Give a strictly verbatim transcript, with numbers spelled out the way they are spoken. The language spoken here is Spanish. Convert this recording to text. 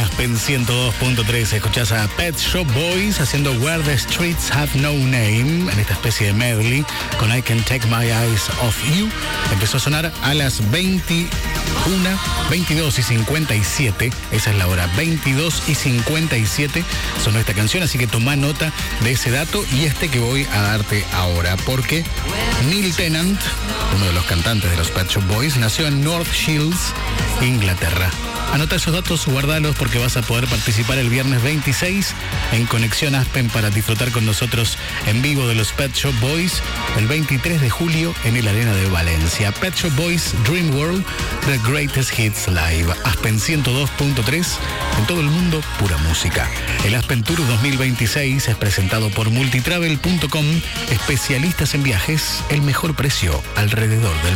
Aspen ciento dos punto tres. Escuchás a Pet Shop Boys haciendo Where the Streets Have No Name en esta especie de medley con I Can Take My Eyes Off You. Empezó a sonar a las veintiuna, veintidós y cincuenta y siete. Esa es la hora, veintidós y cincuenta y siete sonó esta canción, así que toma nota de ese dato y este que voy a darte ahora, porque Neil Tennant, uno de los cantantes de los Pet Shop Boys, nació en North Shields, Inglaterra. Anota esos datos, guardalos, porque vas a poder participar el viernes veintiséis en Conexión Aspen para disfrutar con nosotros en vivo de los Pet Shop Boys el veintitrés de julio en el Arena de Valencia. Pet Shop Boys Dream World, The Greatest Hits Live. Aspen ciento dos punto tres, en todo el mundo, pura música. El Aspen Tour dos mil veintiséis es presentado por multitravel punto com, especialistas en viajes, el mejor precio alrededor del